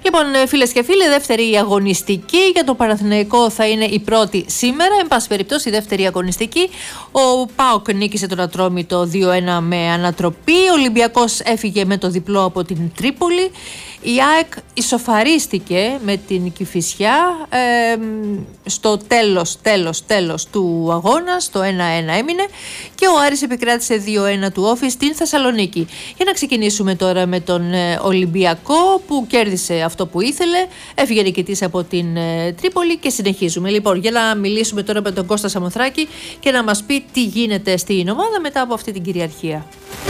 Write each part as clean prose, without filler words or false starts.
Λοιπόν, φίλες και φίλοι, δεύτερη αγωνιστική για το Παναθηναϊκό θα είναι η πρώτη σήμερα. Εν πάση περιπτώσει, η δεύτερη αγωνιστική. Ο ΠΑΟΚ νίκησε τον Ατρόμητο 2-1 με ανατροπή. Ο Ολυμπιακός έφυγε με το διπλό από την Τρίπολη. Η ΑΕΚ ισοφαρίστηκε με την Κηφισιά στο τέλος του αγώνα, στο 1-1 έμεινε, και ο Άρης επικράτησε 2-1 του Όφη στην Θεσσαλονίκη. Για να ξεκινήσουμε τώρα με τον Ολυμπιακό, που κέρδισε αυτό που ήθελε, έφυγε νικητής από την Τρίπολη και συνεχίζουμε. Λοιπόν, για να μιλήσουμε τώρα με τον Κώστα Σαμοθράκη και να μας πει τι γίνεται στην ομάδα μετά από αυτή την κυριαρχία.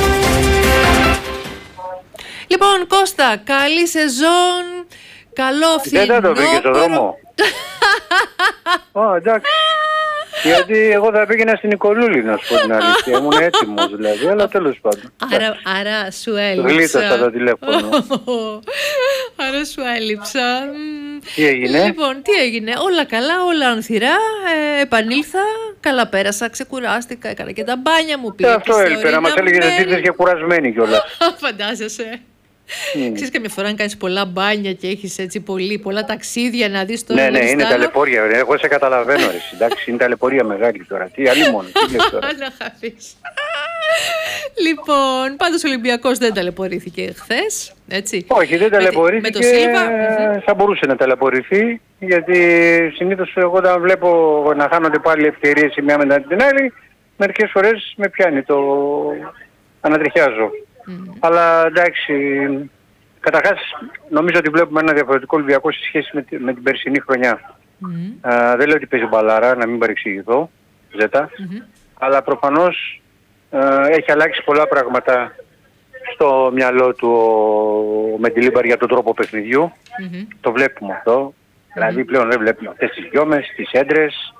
Λοιπόν, Κώστα, καλή σεζόν, καλό φθινόπωρο. Δεν θα το πήγε στον δρόμο. Εντάξει. Γιατί εγώ θα πήγαινα στην Νικολούλη, να σου πω την αλήθεια. Ήμουν έτοιμος δηλαδή, αλλά τέλος πάντων. Άρα σου έλειψα. Γλίτωσα το τηλέφωνο. Άρα σου έλειψα. Τι έγινε? Λοιπόν, τι έγινε? Όλα καλά, όλα ανθυρά. Επανήλθα, καλά πέρασα, ξεκουράστηκα, έκανα και τα μπάνια μου. Πήγα Αυτό έλειπε, να μας έλεγες ότι ήρθες και κουρασμένη κιόλας. Φαντάζεσαι. Ξέρεις, καμιά φορά αν κάνεις πολλά μπάνια και έχεις έτσι πολλά ταξίδια να δεις το Ναι, είναι ταλαιπώρια. Εγώ σε καταλαβαίνω, ρε. Εντάξει, είναι ταλαιπώρια μεγάλη τώρα. Τι άλλη μόνο. Τι λες τώρα? Να χαθείς. Λοιπόν, πάντως ο Ολυμπιακός δεν ταλαιπωρήθηκε χθες, έτσι. Όχι, δεν ταλαιπωρήθηκε. Με το Σίλβα. Θα μπορούσε να ταλαιπωρηθεί, γιατί συνήθως εγώ όταν βλέπω να χάνονται πάλι ευκαιρίες η μία μετά την άλλη, μερικές φορές με πιάνει το ανατριχιάζω. Αλλά εντάξει, καταρχάς νομίζω ότι βλέπουμε ένα διαφορετικό Ολυμπιακό σε σχέση με την περσινή χρονιά. Δεν λέω ότι παίζει μπαλάρα, να μην παρεξηγηθώ, Ζέτα, αλλά προφανώς έχει αλλάξει πολλά πράγματα στο μυαλό του ο Μεντιλίμπαρ για τον τρόπο παιχνιδιού. Το βλέπουμε αυτό. Δηλαδή πλέον δεν βλέπουμε αυτές τις γιόμες, τις έντρες.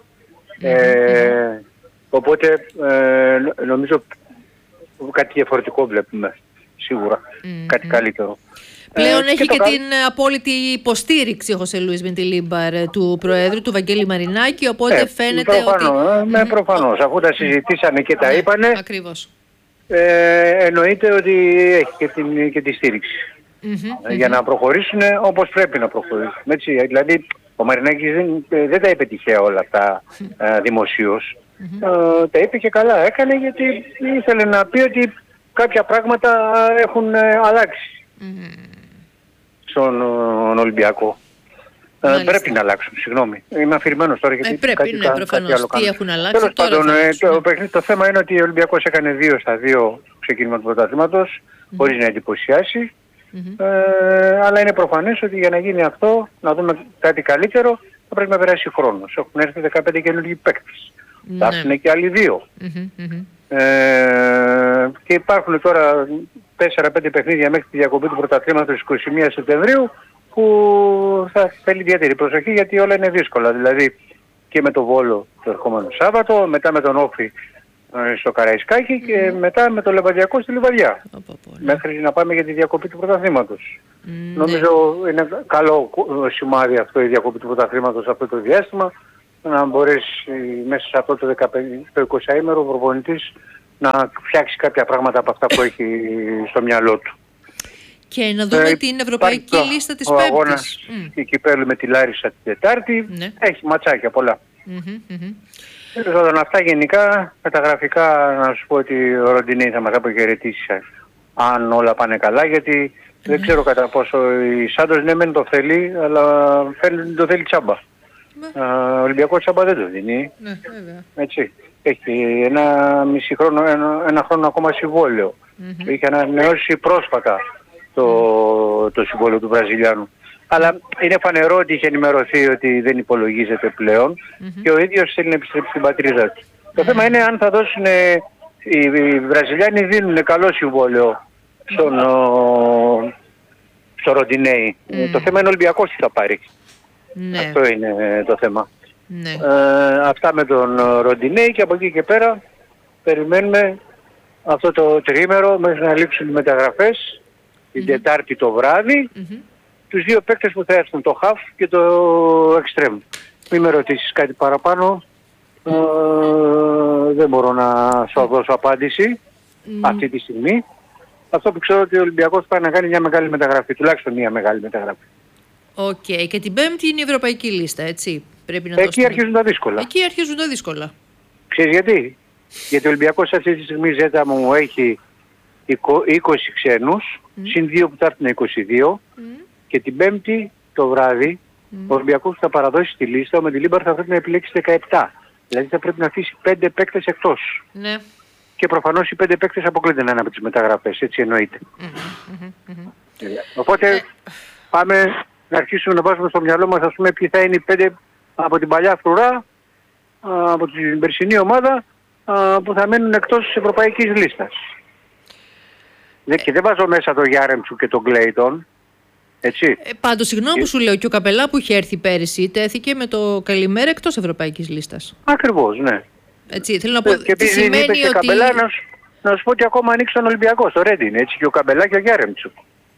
Οπότε νομίζω κάτι διαφορετικό βλέπουμε, σίγουρα. Κάτι καλύτερο. Πλέον έχει και την απόλυτη υποστήριξη ο Χωσέ Λουίς Μεντιλίμπαρ του Προέδρου, του Βαγγέλη Μαρινάκη, οπότε φαίνεται ότι... Προφανώς, αφού τα συζητήσανε και τα είπανε, ακριβώς. Εννοείται ότι έχει και τη στήριξη. Για να προχωρήσουν όπως πρέπει να προχωρήσουν. Έτσι, δηλαδή, ο Μαρινάκης δεν τα είπε τυχαία όλα αυτά δημοσίως. Τα είπε και καλά έκανε, γιατί ήθελε να πει ότι κάποια πράγματα έχουν αλλάξει στον Ολυμπιακό. Πρέπει να αλλάξουν, συγγνώμη. Είμαι αφηρημένος τώρα γιατί πρέπει, προφανώς. Τι κάνω. έχουν αλλάξει Τέλος πάντων, το θέμα είναι ότι ο Ολυμπιακός έκανε 2-2 ξεκίνημα του πρωταθλήματος, χωρίς να εντυπωσιάσει. Αλλά είναι προφανές ότι για να γίνει αυτό, να δούμε κάτι καλύτερο, θα πρέπει να περάσει χρόνος. Έχουν έρθει 15 καινούργιοι παίκτες. Θα έρθουν και άλλοι 2. Και υπάρχουν τώρα 4-5 παιχνίδια μέχρι τη διακοπή του πρωταθλήματος 21 Σεπτεμβρίου, που θα θέλει ιδιαίτερη προσοχή, γιατί όλα είναι δύσκολα. Δηλαδή και με το Βόλο το ερχόμενο Σάββατο, μετά με τον Όφη στο Καραϊσκάκι και μετά με το Λεβαδιακό στη Λιβαδιά. Μέχρι να πάμε για τη διακοπή του πρωταθλήματος. Νομίζω είναι καλό σημάδι αυτό, η διακοπή του πρωταθλήματος αυτό το διάστημα, να μπορέσει μέσα σε αυτό το 20ήμερο ο προπονητής να φτιάξει κάποια πράγματα από αυτά που έχει στο μυαλό του. Και να δούμε την ευρωπαϊκή λίστα της Πέμπτης. Ο αγώνας η Κυπέλλου με τη Λάρισα την Τετάρτη. Έχει ματσάκια πολλά. Αυτά γενικά, με τα γραφικά, να σου πω ότι ο Ροντινέη θα μας αποχαιρετήσει αν όλα πάνε καλά, γιατί δεν ξέρω κατά πόσο η Σάντος ναι μεν το θέλει, αλλά το θέλει τσάμπα. Ο Ολυμπιακός τσάμπα δεν το δίνει. Έτσι. Έχει ένα χρόνο ακόμα συμβόλαιο. Είχε ανανεώσει πρόσφατα το συμβόλαιο του Βραζιλιάνου. Αλλά είναι φανερό ότι είχε ενημερωθεί ότι δεν υπολογίζεται πλέον και ο ίδιος θέλει να επιστρέψει στην πατρίδα του. Το θέμα είναι αν θα δώσουν, οι Βραζιλιάνοι δίνουν καλό συμβόλαιο στον Ροντινέη. Το θέμα είναι ο Ολυμπιακός τι θα πάρει. Αυτό είναι το θέμα. Αυτά με τον Ροντινέη, και από εκεί και πέρα περιμένουμε αυτό το τριήμερο μέχρι να λήξουν οι μεταγραφές την Τετάρτη το βράδυ, τους 2 παίκτες που θα έρθουν, το half και το extreme. Μην με ρωτήσεις κάτι παραπάνω, δεν μπορώ να σου δώσω απάντηση αυτή τη στιγμή. Αυτό που ξέρω ότι ο Ολυμπιακός πάει να κάνει μια μεγάλη μεταγραφή, τουλάχιστον μια μεγάλη μεταγραφή. Οκ. Και την Πέμπτη είναι η ευρωπαϊκή λίστα, έτσι. Πρέπει να Εκεί αρχίζουν τα δύσκολα. Εκεί αρχίζουν τα δύσκολα. Ξέρεις γιατί? Γιατί ο Ολυμπιακός αυτή τη στιγμή, Ζέτα μου, έχει 20 ξένους, συν 2 που θα έρθουν 22, και την Πέμπτη το βράδυ ο Ολυμπιακός θα παραδώσει τη λίστα, ο Μεντιλίμπαρ θα πρέπει να επιλέξει 17. Δηλαδή θα πρέπει να αφήσει 5 παίκτες εκτός. Ναι. Και προφανώς οι 5 παίκτες αποκλείται να είναι από τις μεταγραφές, έτσι εννοείται. Οπότε πάμε να αρχίσουμε να βάζουμε στο μυαλό μας, ας πούμε, ποιοι θα είναι οι 5 από την παλιά φρουρά, από την περσινή ομάδα, που θα μένουν εκτός της ευρωπαϊκής λίστας. Και δεν βάζω μέσα τον Γιάρεμτσου και τον Κλέιτον, έτσι. Πάντως, συγγνώμη που σου λέω, και ο Καπελά που είχε έρθει πέρυσι τέθηκε με το καλημέρα εκτός ευρωπαϊκής λίστας. Ακριβώς, ναι. Έτσι, θέλω να πω, Και επειδή σημαίνει είπε και ότι... Καπελά, να σου πω ότι ακόμα ανοίξει τον Ολυμπιακό, στο Ρέντιν, έτσι, και ο Καπελά και ο Γιάρεμτσου.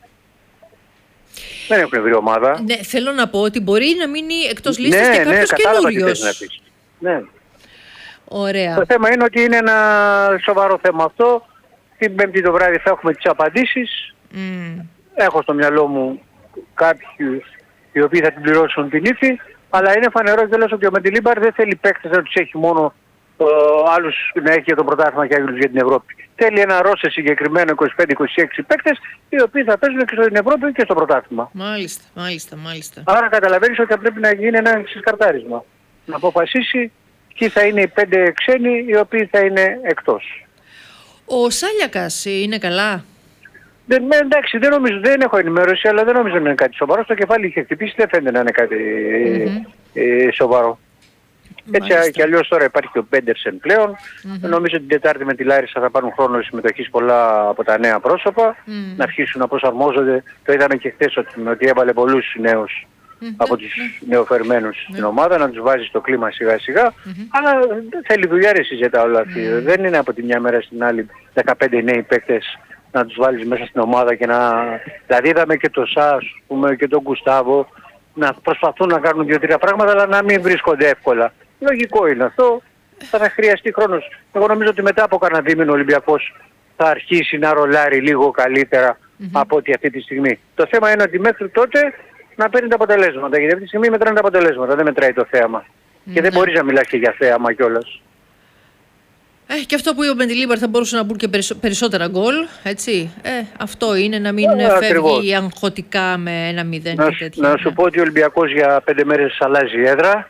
Δεν έχουν βρει ομάδα. Ναι, θέλω να πω ότι μπορεί να μείνει εκτός λίστας Ναι, και κάποιος κατάλαβα τι καινούριος. θες να πεις. Ναι. Ωραία. Το θέμα είναι ότι είναι ένα σοβαρό θέμα αυτό. Την Πέμπτη το βράδυ θα έχουμε τις απαντήσεις. Έχω στο μυαλό μου κάποιους οι οποίοι θα την πληρώσουν την ύφη, αλλά είναι φανερό τέλος ότι ο Μεντιλίμπαρ δεν θέλει παίκτες να τους έχει μόνο άλλους να έχει για το πρωτάθλημα και άλλους για την Ευρώπη. Θέλει ένα ρόσε συγκεκριμένο 25-26 παίκτες, οι οποίοι θα παίζουν και στην Ευρώπη και στο πρωτάθλημα. Μάλιστα. Άρα καταλαβαίνεις ότι θα πρέπει να γίνει ένα ξεσκαρτάρισμα. Να αποφασίσει ποιοι θα είναι οι 5 ξένοι οι οποίοι θα είναι εκτός. Ο Σάλιακας είναι καλά? Εντάξει, δεν νομίζω, δεν έχω ενημέρωση, αλλά δεν νομίζω να είναι κάτι σοβαρό. Στο κεφάλι είχε χτυπήσει, δεν φαίνεται να είναι κάτι σοβαρό. Έτσι κι αλλιώς τώρα υπάρχει και ο Πέντερσεν πλέον. Νομίζω την Τετάρτη με τη Λάρισα θα πάρουν χρόνο συμμετοχής πολλά από τα νέα πρόσωπα. Να αρχίσουν να προσαρμόζονται. Το είδαμε και χθες ότι έβαλε πολλούς νέους από τους νεοφερμένους στην ομάδα, να τους βάζει στο κλίμα σιγά σιγά. Αλλά δεν θέλει δουλειά ρε συζητά όλα αυτή. Δεν είναι από τη μια μέρα στην άλλη 15 νέοι παίκτες να τους βάλεις μέσα στην ομάδα και να... Δηλαδή είδαμε και το Σας και τον Γκουστάβο να προσπαθούν να κάνουν 2-3 πράγματα, αλλά να μην βρίσκονται εύκολα. Λογικό είναι αυτό. Θα χρειαστεί χρόνος. Εγώ νομίζω ότι μετά από κανένα δίμηνο ο Ολυμπιακός θα αρχίσει να ρολάρει λίγο καλύτερα από ό,τι αυτή τη στιγμή. Το θέμα είναι ότι μέχρι τότε να παίρνει τα αποτελέσματα. Γιατί αυτή τη στιγμή μετράνε τα αποτελέσματα, δεν μετράει το θέαμα. Και δεν μπορείς να μιλάς και για θέαμα κιόλας. Και αυτό που είπε ο Μεντιλίμπαρ, θα μπορούσε να μπουν και περισσότερα γκολ, έτσι. Αυτό είναι, να μην φεύγει αγχωτικά με 1-0 και τέτοια. Να σου πω ότι ο Ολυμπιακός για 5 μέρες αλλάζει έδρα.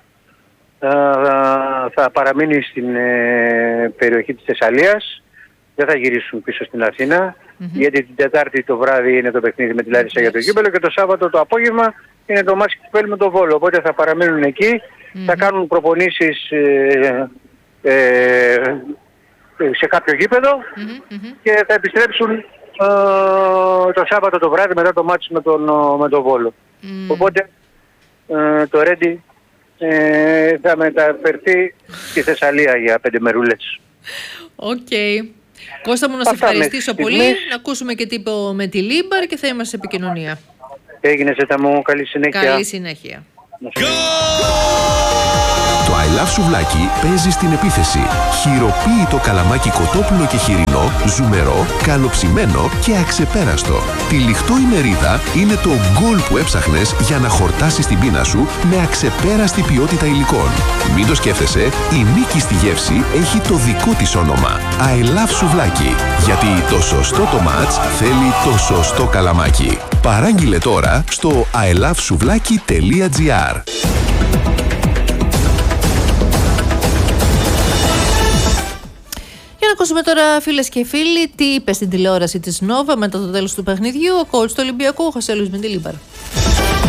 Θα παραμείνει στην περιοχή της Θεσσαλίας. Δεν θα γυρίσουν πίσω στην Αθήνα. Γιατί την Τετάρτη το βράδυ είναι το παιχνίδι με τη Λάρισα για το γήπεδο και το Σάββατο το απόγευμα είναι το μάτς που με το Βόλο. Οπότε θα παραμείνουν εκεί. Θα κάνουν προπονήσεις σε κάποιο γήπεδο και θα επιστρέψουν το Σάββατο το βράδυ μετά το μάτς με τον Βόλο. Οπότε το Ρέντι θα μεταφερθεί στη Θεσσαλία για 5 μερούλες. Οκ. Κώστα μου, να σε ευχαριστήσω πολύ. Να ακούσουμε και τι είπε ο Μεντιλίμπαρ και θα είμαστε σε επικοινωνία. Έγινε Ζέτα μου, καλή συνέχεια. Καλή συνέχεια. Το I Love Σουβλάκι παίζει στην επίθεση. Χειροποίητο καλαμάκι κοτόπουλο και χοιρινό, ζουμερό, καλοψημένο και αξεπέραστο. Τυλιχτό η μερίδα είναι το γκολ που έψαχνες για να χορτάσεις την πείνα σου με αξεπέραστη ποιότητα υλικών. Μην το σκέφτεσαι, η νίκη στη γεύση έχει το δικό της όνομα. I Love Σουβλάκι. Γιατί το σωστό το μάτς θέλει το σωστό καλαμάκι. Παράγγειλε τώρα στο ilovesuvlaki.gr. Για να ακούσουμε τώρα, φίλες και φίλοι, τι είπε στην τηλεόραση της Νόβα μετά το τέλος του παιχνιδιού ο coach του Ολυμπιακού, ο Χωσέ Λουίς Μεντιλίμπαρ.